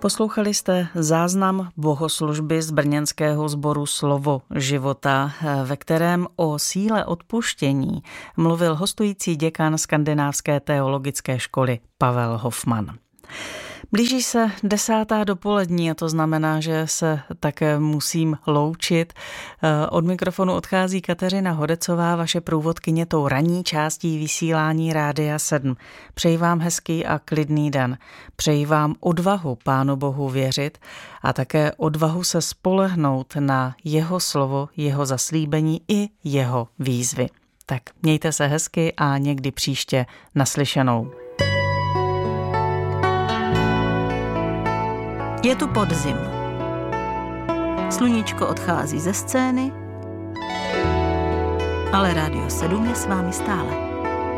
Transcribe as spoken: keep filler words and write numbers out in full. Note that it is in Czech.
Poslouchali jste záznam bohoslužby z brněnského sboru Slovo života, ve kterém o síle odpuštění mluvil hostující děkan Skandinávské teologické školy Pavel Hofman. Blíží se desátá dopolední a to znamená, že se také musím loučit. Od mikrofonu odchází Kateřina Hodecová, vaše průvodkyně tou ranní částí vysílání Rádia sedm. Přeji vám hezký a klidný den. Přeji vám odvahu Pánu Bohu věřit a také odvahu se spolehnout na jeho slovo, jeho zaslíbení i jeho výzvy. Tak mějte se hezky a někdy příště naslyšenou. Je tu podzim. Sluníčko odchází ze scény, ale Rádio sedm je s vámi stále.